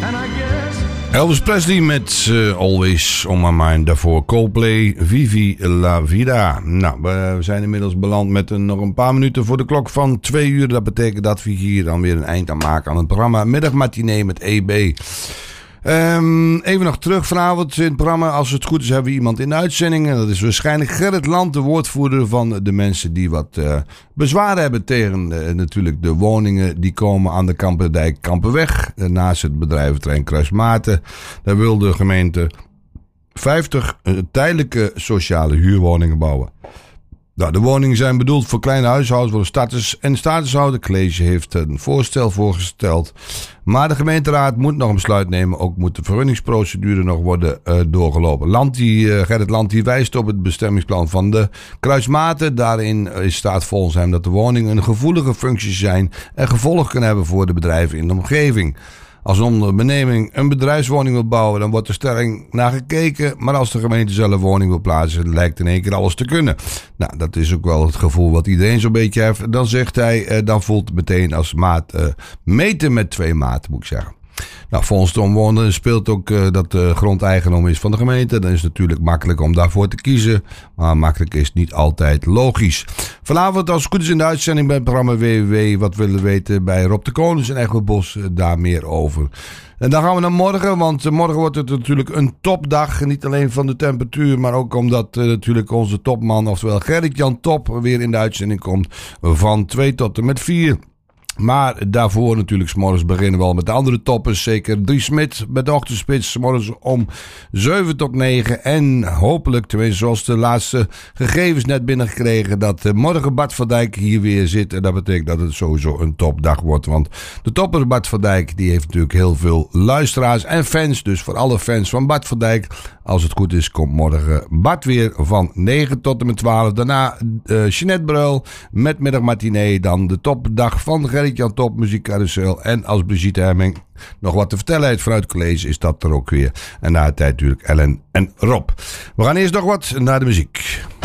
Elvis Presley met Always On My Mind. Daarvoor Coldplay, Vivi La Vida. Nou, we zijn inmiddels beland met nog een paar minuten voor de klok van 2 uur. Dat betekent dat we hier dan weer een eind aan maken aan het programma Middagmatinee met EB. Even nog terug vanavond in het programma. Als het goed is hebben we iemand in de uitzending. En dat is waarschijnlijk Gerrit Land, de woordvoerder van de mensen die wat bezwaar hebben tegen natuurlijk de woningen die komen aan de Kamperdijk-Kampenweg. Naast het bedrijventerrein Kruismaarten. Daar wil de gemeente 50 tijdelijke sociale huurwoningen bouwen. Nou, de woningen zijn bedoeld voor kleine huishoudens, voor starters en statushouders. College heeft een voorstel voorgesteld. Maar de gemeenteraad moet nog een besluit nemen. Ook moet de vergunningsprocedure nog worden doorgelopen. Gerrit Land die wijst op het bestemmingsplan van de Kruismaarten. Daarin staat volgens hem dat de woningen een gevoelige functie zijn en gevolg kunnen hebben voor de bedrijven in de omgeving. Als een onderneming een bedrijfswoning wil bouwen, dan wordt er streng naar gekeken. Maar als de gemeente zelf een woning wil plaatsen, lijkt in één keer alles te kunnen. Nou, dat is ook wel het gevoel wat iedereen zo'n beetje heeft. Dan zegt hij, dan voelt het meteen als maat meten met 2 maten, moet ik zeggen. Nou, volgens de omwonenden speelt ook dat de grond eigendom is van de gemeente. Dan is het natuurlijk makkelijk om daarvoor te kiezen. Maar makkelijk is niet altijd logisch. Vanavond, als het goed is in de uitzending bij het programma WWW. Wat willen weten bij Rob de Konings en Echo Bos, daar meer over. En dan gaan we naar morgen, want morgen wordt het natuurlijk een topdag. Niet alleen van de temperatuur, maar ook omdat natuurlijk onze topman, oftewel Gerrit-Jan Top, weer in de uitzending komt van 2 tot en met 4. Maar daarvoor natuurlijk 's morgens beginnen we al met de andere toppers. Zeker Dries Smit met de ochtendspits. 's Morgens om 7 tot 9. En hopelijk, tenminste zoals de laatste gegevens net binnengekregen, dat morgen Bart van Dijk hier weer zit. En dat betekent dat het sowieso een topdag wordt. Want de topper Bart van Dijk die heeft natuurlijk heel veel luisteraars en fans. Dus voor alle fans van Bart van Dijk, als het goed is, komt morgen Bart weer van 9 tot en met 12. Daarna Jeanette Bruil met Middagmatinee. Dan de topdag van Gerrit-Jan Top, muziekcarousel. En als Brigitte Hemming nog wat te vertellen heeft vanuit het college, is dat er ook weer. En na de tijd natuurlijk Ellen en Rob. We gaan eerst nog wat naar de muziek.